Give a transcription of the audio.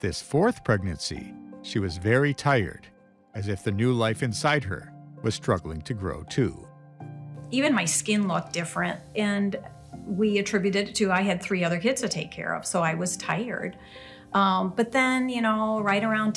This fourth pregnancy, she was very tired, as if the new life inside her was struggling to grow too. Even my skin looked different, and we attributed it to I had 3 other kids to take care of, so I was tired. But then, right around